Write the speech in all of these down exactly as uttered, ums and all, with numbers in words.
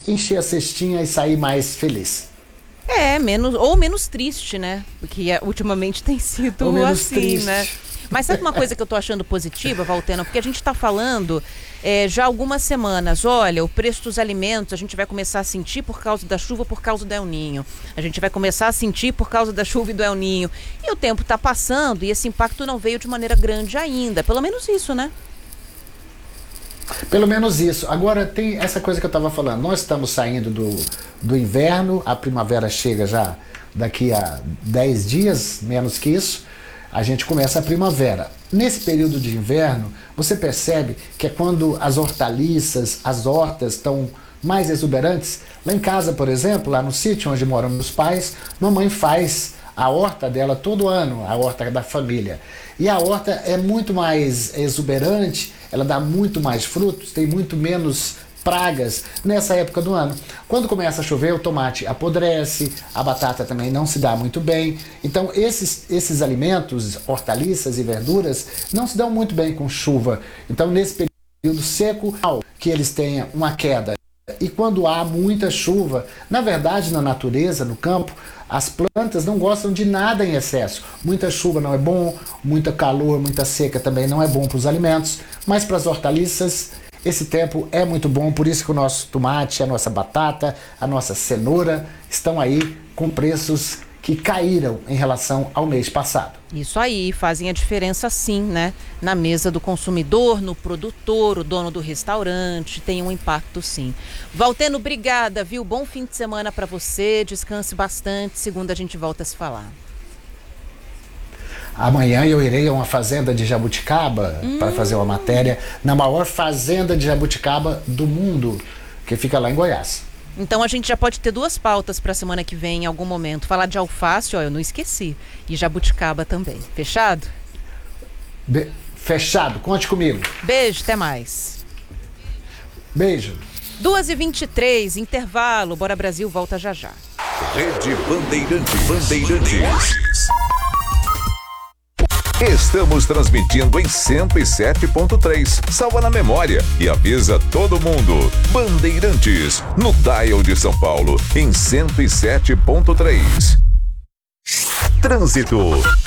encher a cestinha e sair mais feliz. É, menos, ou menos triste, né? Porque é, ultimamente tem sido assim, triste. Né? Mas sabe uma coisa que eu tô achando positiva, Valtena? Porque a gente tá falando é, já há algumas semanas, olha, o preço dos alimentos a gente vai começar a sentir por causa da chuva, por causa do El Ninho. A gente vai começar a sentir por causa da chuva e do El Ninho. E o tempo tá passando e esse impacto não veio de maneira grande ainda. Pelo menos isso, né? Pelo menos isso. Agora tem essa coisa que eu estava falando. Nós estamos saindo do, do inverno, a primavera chega já daqui a dez dias, menos que isso. A gente começa a primavera. Nesse período de inverno, você percebe que é quando as hortaliças, as hortas estão mais exuberantes. Lá em casa, por exemplo, lá no sítio onde moram meus pais, mamãe faz a horta dela todo ano, a horta da família. E a horta é muito mais exuberante, ela dá muito mais frutos, tem muito menos pragas nessa época do ano. Quando começa a chover, o tomate apodrece, a batata também não se dá muito bem. Então esses, esses alimentos, hortaliças e verduras, não se dão muito bem com chuva. Então nesse período seco, que eles tenham uma queda. E quando há muita chuva, na verdade na natureza, no campo, as plantas não gostam de nada em excesso. Muita chuva não é bom, muita calor, muita seca também não é bom para os alimentos, mas para as hortaliças esse tempo é muito bom, por isso que o nosso tomate, a nossa batata, a nossa cenoura estão aí com preços que caíram em relação ao mês passado. Isso aí, fazem a diferença sim, né? Na mesa do consumidor, no produtor, o dono do restaurante, tem um impacto sim. Valtena, obrigada, viu? Bom fim de semana para você, descanse bastante, segunda a gente volta a se falar. Amanhã eu irei a uma fazenda de jabuticaba hum. para fazer uma matéria na maior fazenda de jabuticaba do mundo, que fica lá em Goiás. Então a gente já pode ter duas pautas para a semana que vem em algum momento. Falar de alface, ó, eu não esqueci. E jabuticaba também. Fechado? Be- fechado, conte comigo. Beijo, até mais. Beijo. duas e vinte e três, intervalo. Bora Brasil, volta já já. Rede Bandeirantes. Bandeirantes. Estamos transmitindo em cento e sete ponto três. Salva na memória e avisa todo mundo. Bandeirantes, no dial de São Paulo, em cento e sete ponto três. Trânsito.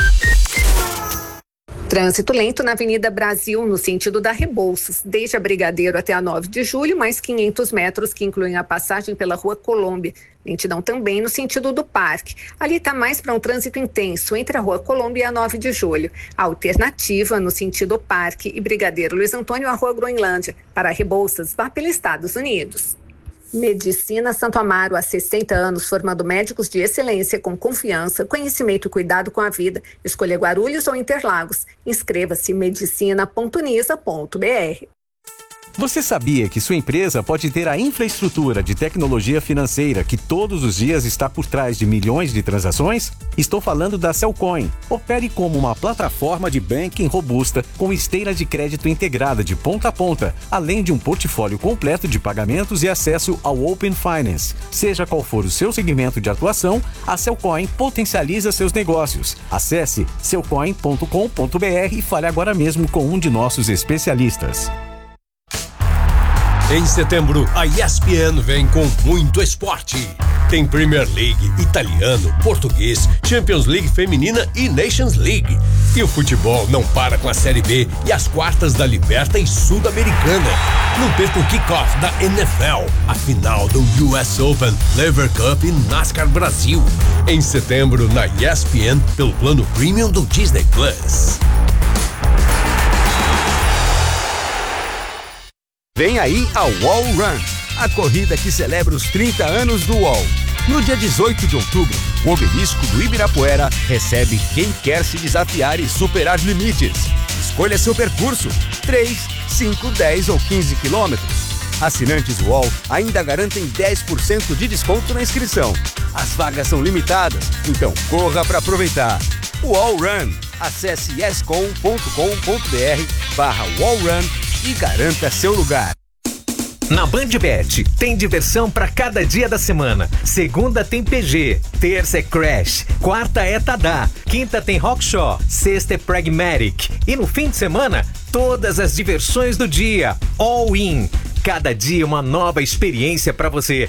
Trânsito lento na Avenida Brasil, no sentido da Rebouças, desde a Brigadeiro até a nove de julho, mais quinhentos metros, que incluem a passagem pela Rua Colômbia. Lentidão também no sentido do Parque. Ali está mais para um trânsito intenso entre a Rua Colômbia e a nove de julho. A alternativa no sentido Parque e Brigadeiro Luiz Antônio, a Rua Groenlândia. Para Rebouças, vá pelos Estados Unidos. Medicina Santo Amaro, há sessenta anos, formando médicos de excelência com confiança, conhecimento e cuidado com a vida. Escolha Guarulhos ou Interlagos. Inscreva-se em medicina ponto nisa ponto b r. Você sabia que sua empresa pode ter a infraestrutura de tecnologia financeira que todos os dias está por trás de milhões de transações? Estou falando da Cellcoin. Opere como uma plataforma de banking robusta com esteira de crédito integrada de ponta a ponta, além de um portfólio completo de pagamentos e acesso ao Open Finance. Seja qual for o seu segmento de atuação, a Cellcoin potencializa seus negócios. Acesse cellcoin ponto com ponto b r e fale agora mesmo com um de nossos especialistas. Em setembro, a E S P N vem com muito esporte. Tem Premier League, italiano, português, Champions League feminina e Nations League. E o futebol não para com a Série B e as quartas da Liberta e Sul-Americana. Não perca o kickoff da N F L, a final do U S Open, Lever Cup e NASCAR Brasil. Em setembro, na E S P N, pelo plano Premium do Disney Plus. Vem aí a Wall Run, a corrida que celebra os trinta anos do U O L. No dia dezoito de outubro, o obelisco do Ibirapuera recebe quem quer se desafiar e superar limites. Escolha seu percurso, três, cinco, dez ou quinze quilômetros. Assinantes U O L ainda garantem dez por cento de desconto na inscrição. As vagas são limitadas, então corra para aproveitar. Wall Run. Acesse escom ponto com ponto b r barra Wall Run e garanta seu lugar. Na BandBet, tem diversão para cada dia da semana. Segunda tem P G, terça é Crash, quarta é Tadá, quinta tem Rockshaw, sexta é Pragmatic. E no fim de semana, todas as diversões do dia. All in. Cada dia uma nova experiência para você.